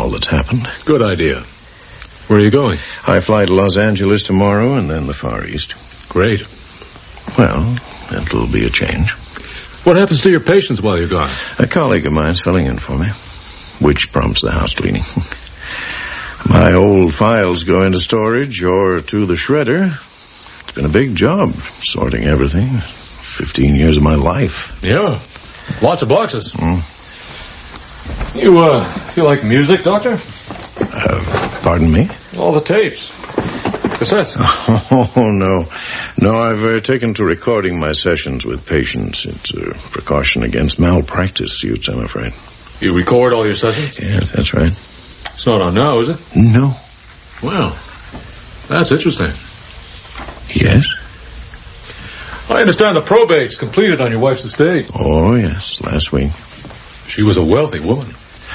all that's happened. Good idea. Where are you going? I fly to Los Angeles tomorrow and then the Far East. Great. Well, it'll be a change. What happens to your patients while you're gone? A colleague of mine's filling in for me, which prompts the house cleaning. My old files go into storage or to the shredder. It's been a big job, sorting everything. 15 years of my life. Yeah, lots of boxes. You like music, Doctor? Pardon me? All the tapes. Cassettes. Oh, no. No, I've taken to recording my sessions with patients. It's a precaution against malpractice suits, I'm afraid. You record all your sessions? Yes, that's right. It's not on now, is it? No. Well, that's interesting. Yes? I understand the probate's completed on your wife's estate. Oh, yes, last week. She was a wealthy woman.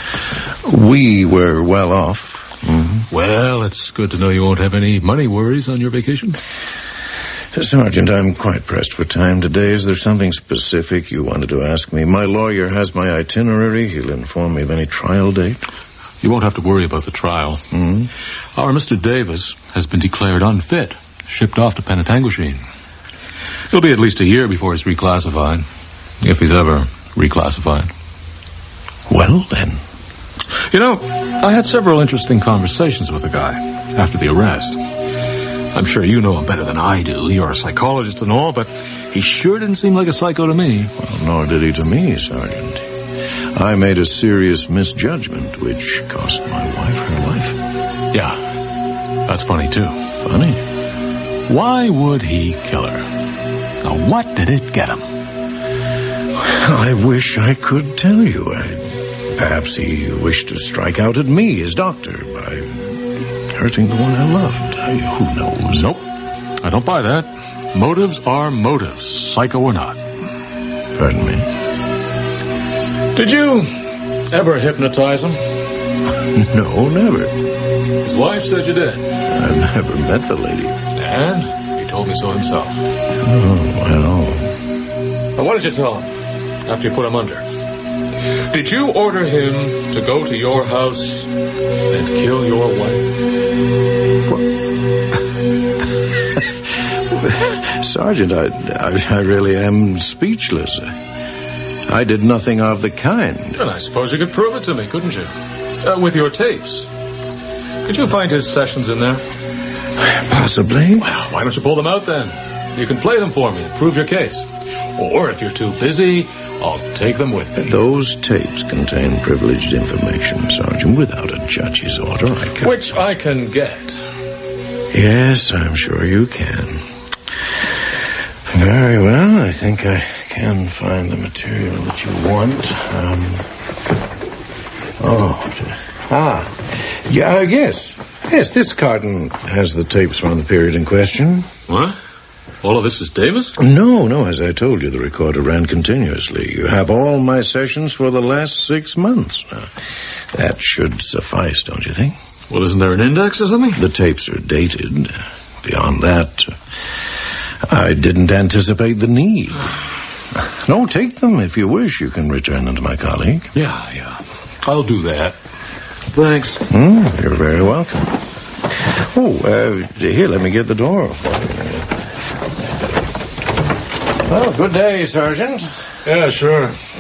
We were well off. Mm-hmm. Well, it's good to know you won't have any money worries on your vacation. Sergeant, I'm quite pressed for time today. Is there something specific you wanted to ask me? My lawyer has my itinerary. He'll inform me of any trial date. You won't have to worry about the trial. Mm-hmm. Our Mr. Davis has been declared unfit, shipped off to Penetanguishene. It'll be at least a year before he's reclassified, if he's ever reclassified. Well, then. You know, I had several interesting conversations with the guy after the arrest. I'm sure you know him better than I do. You're a psychologist and all, but he sure didn't seem like a psycho to me. Well, nor did he to me, Sergeant. I made a serious misjudgment, which cost my wife her life. Yeah, that's funny, too. Funny? Why would he kill her? Now, what did it get him? I wish I could tell you. Perhaps he wished to strike out at me, his doctor, by hurting the one I loved. Who knows? Nope, I don't buy that. Motives are motives, psycho or not. Pardon me? Did you ever hypnotize him? No, never. His wife said you did. I've never met the lady. And he told me so himself. Oh, well. Now, what did you tell him after you put him under? Did you order him to go to your house and kill your wife? Sergeant, I really am speechless. I did nothing of the kind. Well, I suppose you could prove it to me, couldn't you? With your tapes. Could you find his sessions in there? Possibly. Well, why don't you pull them out then? You can play them for me and prove your case. Or if you're too busy, I'll take them with me. Those tapes contain privileged information, Sergeant. Without a judge's order, I can... Which I can get. Yes, I'm sure you can. Very well. I think I can find the material that you want. Yes. Yes, this carton has the tapes from the period in question. What? All of this is Davis? No, as I told you, the recorder ran continuously. You have all my sessions for the last 6 months. That should suffice, don't you think? Well, isn't there an index or something? The tapes are dated. Beyond that, I didn't anticipate the need. No, take them if you wish. You can return them to my colleague. Yeah. I'll do that. Thanks. You're very welcome. Here, let me get the door open. Well, good day, Sergeant. Yeah, sure.